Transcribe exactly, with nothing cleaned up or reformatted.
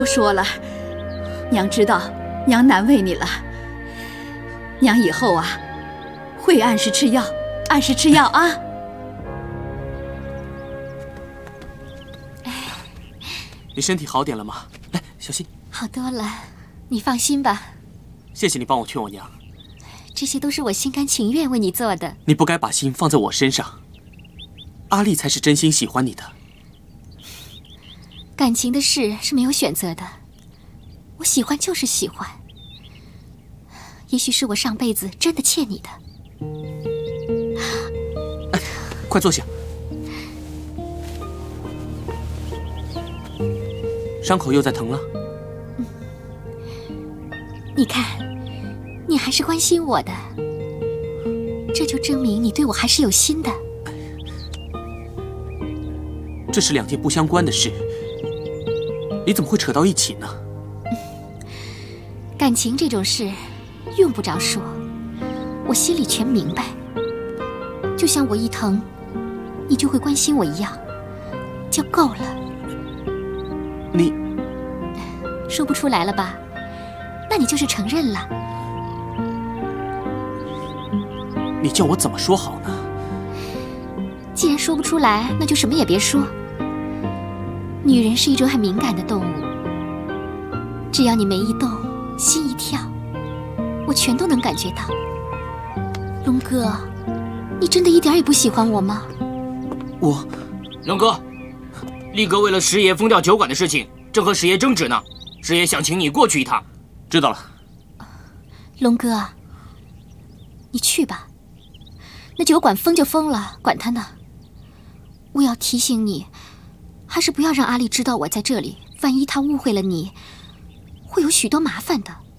不说了，娘知道娘难为你了。娘以后啊，会按时吃药，按时吃药啊。 你身体好点了吗？来，小心。 好多了，你放心吧。 谢谢你帮我劝我娘， 这些都是我心甘情愿为你做的。 你不该把心放在我身上，阿丽才是真心喜欢你的。 感情的事是没有选择的，我喜欢就是喜欢。也许是我上辈子真的欠你的。 哎，快坐下。伤口又在疼了。 嗯，你看，你还是关心我的，这就证明你对我还是有心的。 这是两件不相关的事，你怎么会扯到一起呢？ 嗯，感情这种事用不着说，我心里全明白。就像我一疼，你就会关心我一样，就够了。 你说不出来了吧？那你就是承认了。 你叫我怎么说好呢？ 既然说不出来，那就什么也别说。女人是一种很敏感的动物，只要你眉一动，心一跳，我全都能感觉到。龙哥，你真的一点也不喜欢我吗？ 我， 龙哥，力哥为了师爷封掉酒馆的事情，正和师爷争执呢。师爷想请你过去一趟。 知道了。 龙哥，你去吧。那酒馆封就封了，管他呢。我要提醒你，还是不要让阿丽知道我在这里，万一她误会了你，会有许多麻烦的。